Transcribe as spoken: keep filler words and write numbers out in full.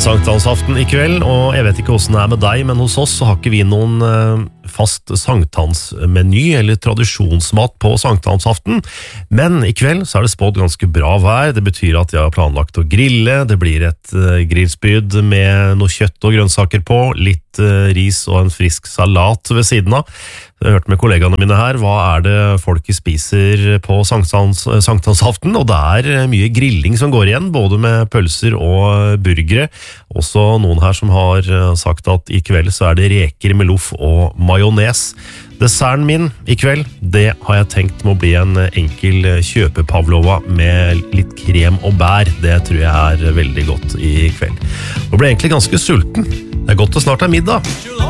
er sankthansaften I kveld, og jeg vet ikke hvordan det er med deg, men hos oss så har ikke vi noen eh, fast sankthansmeny eller tradisjonsmat på sankthansaften. Men I kveld så er det spådd ganske bra vær. Det betyr at jeg har planlagt å grille. Det blir et eh, grillspyd med noe kjøtt og grønnsaker på, litt eh, ris og en frisk salat ved siden av. Jeg har hørt med kollegaene mine her, hva er det folk spiser på sankthans, sankthansaften, og det er mye grilling som går igjen, både med pølser og burgere. Også noen her som har sagt at I kveld så er det reker med loff og majones. Desserten min I kveld, det har jeg tenkt må bli en enkel kjøpepavlova med litt krem og bær. Det tror jeg er veldig godt I kveld. Nå ble jeg egentlig ganske sulten. Det er godt det snart er middag.